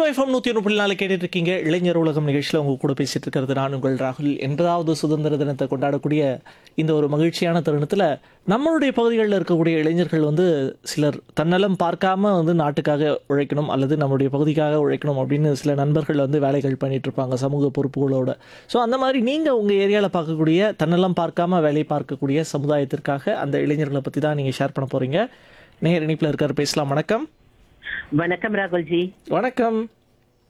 Rainbow FM 101.4 கேட்டுட்டு இருக்கீங்க. இளைஞர் உலகம் நிகழ்ச்சியில் உங்க கூட பேசிட்டு இருக்கிறது நான் உங்கள் ராகுல். 8வது சுதந்திர தினத்தை கொண்டாடக்கூடிய இந்த ஒரு மகிழ்ச்சியான தருணத்தில் நம்மளுடைய பகுதிகளில் இருக்கக்கூடிய இளைஞர்கள் சிலர் தன்னலம் பார்க்காம நாட்டுக்காக உழைக்கணும் அல்லது நம்மளுடைய பகுதிக்காக உழைக்கணும் அப்படின்னு சில நண்பர்கள் வேலைகள் பண்ணிட்டு இருப்பாங்க சமூக பொறுப்புகளோட. ஸோ அந்த மாதிரி நீங்கள் உங்கள் ஏரியாவில் பார்க்கக்கூடிய தன்னலம் பார்க்காம வேலை பார்க்கக்கூடிய சமுதாயத்திற்காக அந்த இளைஞர்களை பற்றி தான் நீங்கள் ஷேர் பண்ண போகிறீங்க. நேர் இணைப்பில் இருக்கார், பேசலாம். வணக்கம். வணக்கம் ராகுல்ஜி. வணக்கம்.